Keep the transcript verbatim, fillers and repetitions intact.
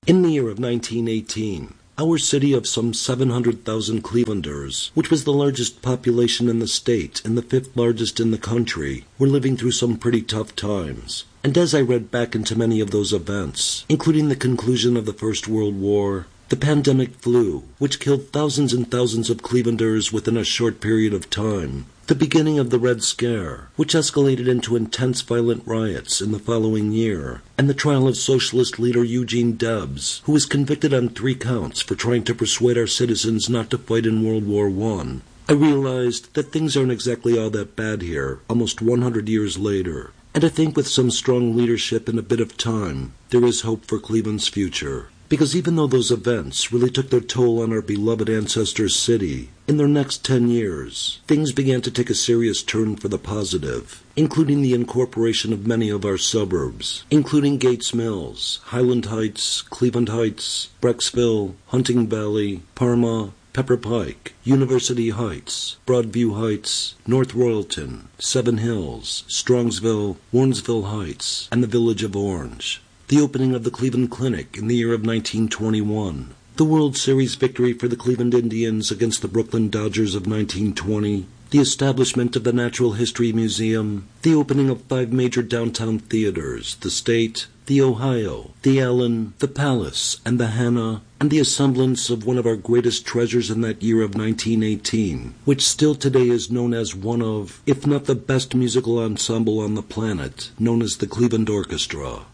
In the year of nineteen eighteen, our city of some seven hundred thousand Clevelanders, which was the largest population in the state and the fifth largest in the country, were living through some pretty tough times. And as I read back into many of those events, including the conclusion of the First World War, the pandemic flu, which killed thousands and thousands of Clevelanders within a short period of time, the beginning of the Red Scare, which escalated into intense violent riots in the following year, and the trial of socialist leader Eugene Debs, who was convicted on three counts for trying to persuade our citizens not to fight in World War One, I realized that things aren't exactly all that bad here, almost one hundred years later. And I think with some strong leadership and a bit of time, there is hope for Cleveland's future. Because even though those events really took their toll on our beloved ancestors' city, in their next ten years, things began to take a serious turn for the positive, including the incorporation of many of our suburbs, including Gates Mills, Highland Heights, Cleveland Heights, Brecksville, Hunting Valley, Parma, Pepper Pike, University Heights, Broadview Heights, North Royalton, Seven Hills, Strongsville, Warrensville Heights, and the village of Orange. The opening of the Cleveland Clinic in the year of nineteen twenty-one, the World Series victory for the Cleveland Indians against the Brooklyn Dodgers of nineteen twenty, the establishment of the Natural History Museum, the opening of five major downtown theaters, the State, the Ohio, the Allen, the Palace, and the Hannah, and the assemblance of one of our greatest treasures in that year of nineteen eighteen, which still today is known as one of, if not the best musical ensemble on the planet, known as the Cleveland Orchestra.